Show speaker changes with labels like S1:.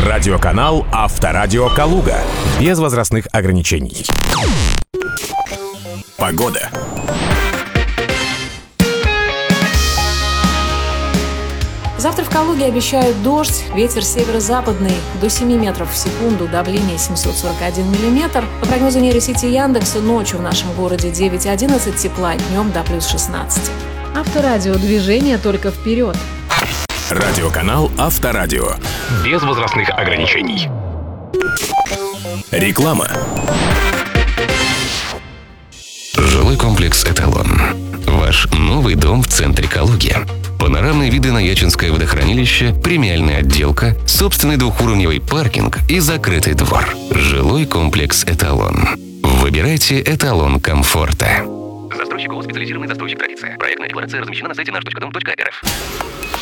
S1: Радиоканал «Авторадио Калуга». Без возрастных ограничений. Погода.
S2: Завтра в Калуге обещают дождь, ветер северо-западный до 7 метров в секунду, давление 741 миллиметр. По прогнозу нейросети Яндекса, ночью в нашем городе 9-11 тепла, днем до плюс 16. Авторадио, движение только вперед.
S1: Радиоканал «Авторадио». Без возрастных ограничений. Реклама.
S3: Жилой комплекс «Эталон». Ваш новый дом в центре Калуги. Панорамные виды на Ячинское водохранилище, премиальная отделка, собственный двухуровневый паркинг и закрытый двор. Жилой комплекс «Эталон». Выбирайте эталон комфорта.
S4: Застройщик ООО «Специализированный застройщик Традиция». Проектная декларация размещена на сайте наш.дом.рф.